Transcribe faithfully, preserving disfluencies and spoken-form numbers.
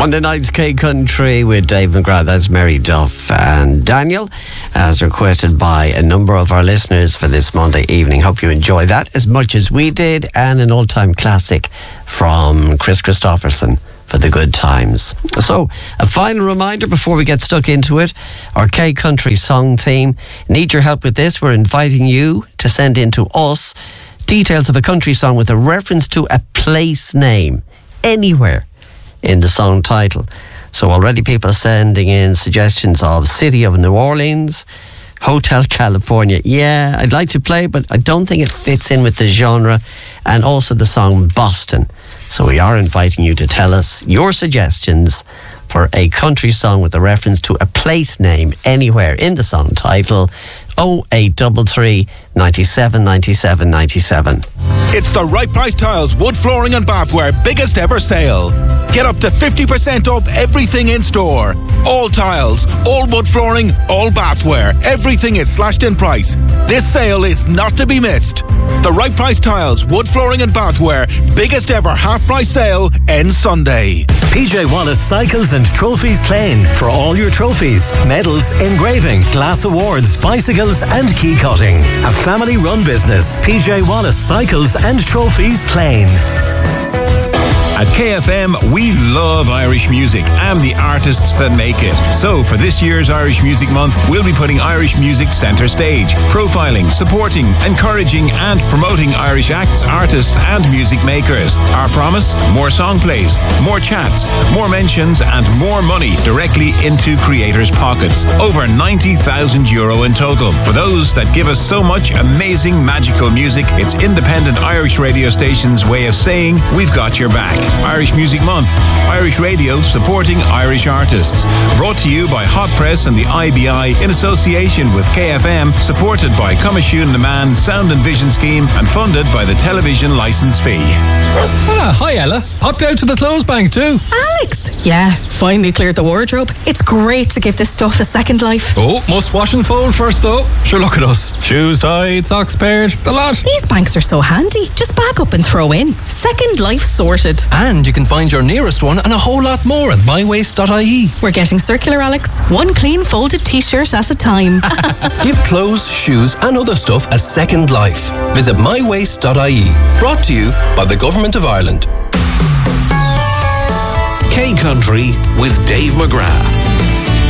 Monday night's K Country with Dave McGrath. That's Mary Duff and Daniel, as requested by a number of our listeners for this Monday evening. Hope you enjoy that as much as we did, and an all-time classic from Chris Christopherson for the good times. So, a final reminder before we get stuck into it, our K Country song theme. Need your help with this? We're inviting you to send in to us details of a country song with a reference to a place name anywhere in the song title. So already people sending in suggestions of City of New Orleans, Hotel California. Yeah, I'd like to play, but I don't think it fits in with the genre, and also the song Boston. So we are inviting you to tell us your suggestions for a country song with a reference to a place name anywhere in the song title. oh eight three three, nine seven, nine seven, nine seven. It's the Right Price Tiles Wood Flooring and Bathware biggest ever sale. Get up to fifty percent off everything in store. All tiles, all wood flooring, all bathware. Everything is slashed in price. This sale is not to be missed. The Right Price Tiles Wood Flooring and Bathware biggest ever half price sale ends Sunday. P J Wallace Cycles and Trophies Clane for all your trophies, medals, engraving, glass awards, bicycles and key cutting. A family run business. P J Wallace Cycles and Trophies Clane. At K F M, we love Irish music and the artists that make it. So for this year's Irish Music Month, we'll be putting Irish music centre stage, profiling, supporting, encouraging and promoting Irish acts, artists and music makers. Our promise? More song plays, more chats, more mentions and more money directly into creators' pockets. Over ninety thousand euro in total. For those that give us so much amazing, magical music, it's independent Irish radio station's way of saying we've got your back. Irish Music Month. Irish Radio supporting Irish artists. Brought to you by Hot Press and the I B I in association with K F M, supported by Comishune na Man Sound and Vision Scheme and funded by the television licence fee. Ah, hi Ella. Popped out to the clothes bank too. Alex! Yeah, finally cleared the wardrobe. It's great to give this stuff a second life. Oh, must wash and fold first though. Sure, look at us. Shoes tied, socks paired, the lot. These banks are so handy. Just back up and throw in. Second life sorted. And you can find your nearest one and a whole lot more at my waste dot I E. We're getting circular, Alex. One clean folded t-shirt at a time. Give clothes, shoes and other stuff a second life. Visit my waste dot I E. Brought to you by the Government of Ireland. K Country with Dave McGrath.